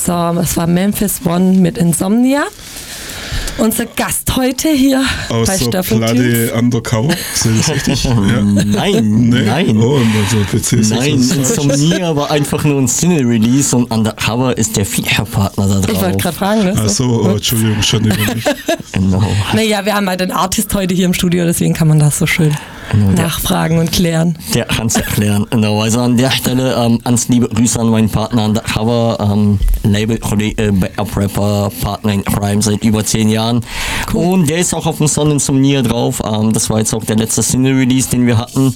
So, das war Memphis One mit Insomnia. Unser Gast heute hier aus bei der Staffeltunes. Platte Undercover, sehe ich das richtig? Ja. Nein, Nee? nein. Oh, also PC Nein, Insomnia war einfach nur ein Single-Release und Undercover ist der Feature-Partner da drauf. Ich wollte gerade fragen, ne? Achso, Entschuldigung, schon über mich. Genau. Naja, wir haben halt den Artist heute hier im Studio, deswegen kann man das so schön nachfragen und klären. Der kann es erklären. Genau, also an der Stelle ganz liebe Grüße an meinen Partner Undercover, Label-Kollege, Backup-Rapper, Partner in Crime seit über 10 Jahren. Cool. Und der ist auch auf dem Song Insomnia drauf. Das war jetzt auch der letzte Single-Release, den wir hatten.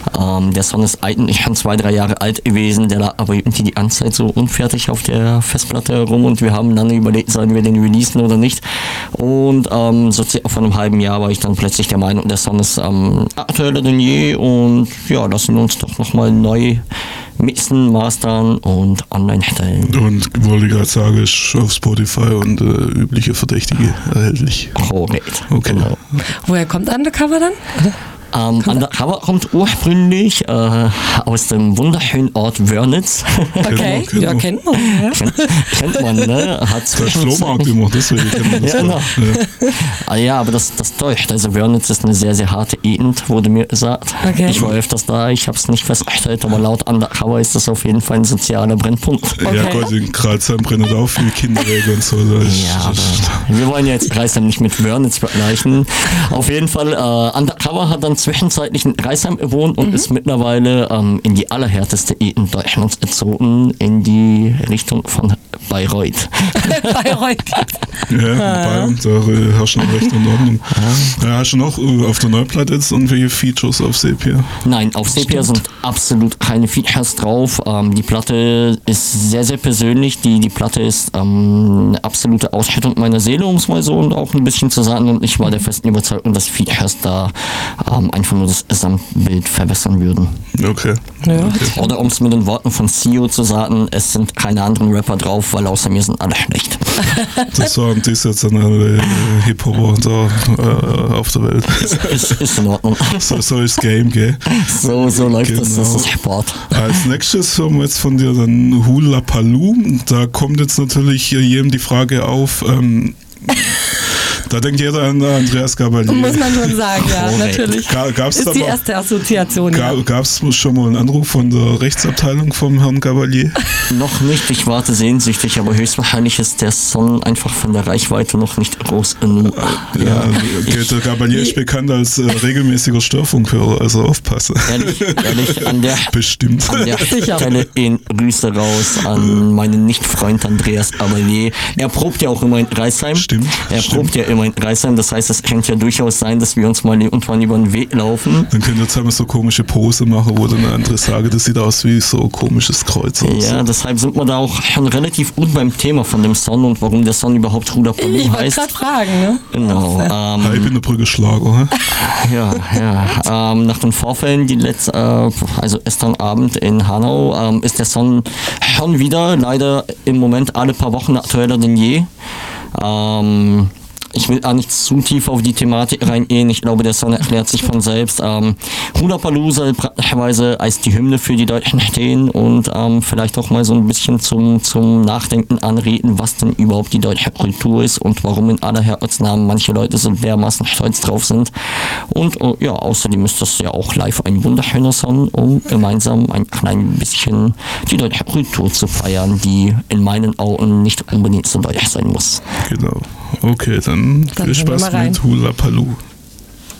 Der Song ist eigentlich schon 2-3 Jahre alt gewesen, der lag aber irgendwie die ganze Zeit so unfertig auf der Festplatte herum und wir haben dann überlegt, sollen wir den releasen oder nicht. Und so circa vor einem halben Jahr war ich dann plötzlich der Meinung, der Song ist aktueller denn je und ja, lassen wir uns doch nochmal neu mixen, mastern und online stellen. Und wollte ich gerade sagen, ist auf Spotify und übliche Verdächtige erhältlich. Korrekt. Okay. Genau. Woher kommt Undercover dann? Undercover kommt ursprünglich aus dem wunderschönen Ort Wörnitz. Okay, Genau. ja, kennt man. Ja. Kennt man, ne? Hat Der Flohmarkt immer, deswegen kennen wir das. Ja, genau. Ja. Ja, aber das täuscht. Also Wörnitz ist eine sehr, sehr harte Gegend, wurde mir gesagt. Okay. Ich war öfters da, ich habe es nicht festgestellt, aber laut Undercover ist das auf jeden Fall ein sozialer Brennpunkt. Ja, Okay. Gott, in Kreuzheim brennt auch viel Kinderwege und so. Ja, aber wir wollen ja jetzt Kreisheim nicht mit Wörnitz vergleichen. Auf jeden Fall, Undercover hat dann zwischenzeitlich in Kreisheim gewohnt und ist mittlerweile in die allerhärteste Gegend Deutschlands gezogen, in die Richtung von Bayreuth. Bayreuth. Ja, Bayern, da herrschen Recht und Ordnung. Ja, hast du noch auf der Neuplatte jetzt irgendwelche Features auf Sepia? Nein, auf Sepia sind absolut keine Features drauf. Die Platte ist sehr, sehr persönlich. Die Platte ist eine absolute Ausschüttung meiner Seele, um es mal so und auch ein bisschen zu sagen. Und ich war der festen Überzeugung, dass Features da einfach nur das Gesamtbild verbessern würden. Okay. Ja. Oder um es mit den Worten von CEO zu sagen, es sind keine anderen Rapper drauf, weil außer mir sind alle schlecht. Das waren dies jetzt an alle Hip-Hopper da auf der Welt. Ist in Ordnung. So ist Game, gell? So läuft das Genau. ist Sport. Als nächstes hören wir jetzt von dir dann Hula Paloo. Da kommt jetzt natürlich jedem die Frage auf, da denkt jeder an Andreas Gabalier. Muss man schon sagen, ja, Korrekt. natürlich. Gab's Ist da die mal- erste Assoziation. Ja. Gab es schon mal einen Anruf von der Rechtsabteilung vom Herrn Gabalier? Noch nicht, ich warte sehnsüchtig, aber höchstwahrscheinlich ist der Song einfach von der Reichweite noch nicht groß genug. Ja, der Gabalier ist bekannt als regelmäßiger Störfunkhörer, also aufpassen. Ehrlich, an der Bestimmt. Sicher. Stelle in Grüße raus an meinen Nicht-Freund Andreas Gabalier. Er probt ja auch immer in Reisheim. Stimmt. Er probt ja immer in Reisheim, das heißt, es könnte ja durchaus sein, dass wir uns mal irgendwann über den Weg laufen. Dann könnt ihr zusammen so komische Pose machen, wo dann eine andere sage, das sieht aus wie so ein komisches Kreuz. Oder Ja, so. deshalb sind wir da auch schon relativ gut beim Thema von dem Song und warum der Song überhaupt Hula Paloo Ich wollte heißt. gerade fragen, ne? Genau. Hype in der Brücke Schlager, hä? Ja. Nach den Vorfällen, also gestern Abend in Hanau, ist der Song schon wieder leider im Moment alle paar Wochen aktueller denn je. Ich will auch nicht zu tief auf die Thematik reingehen. Ich glaube, der Song erklärt sich von selbst. Hula Paloo soll praktischerweise als die Hymne für die Deutschen stehen und vielleicht auch mal so ein bisschen zum Nachdenken anreden, was denn überhaupt die deutsche Kultur ist und warum in aller Herrgottsnamen manche Leute so dermaßen stolz drauf sind. Und ja, außerdem ist das ja auch live ein wunderschöner Song, um gemeinsam ein klein bisschen die deutsche Kultur zu feiern, die in meinen Augen nicht unbedingt so deutsch sein muss. Genau. Okay, dann viel hören wir Spaß mal rein. mit Hula Paloo.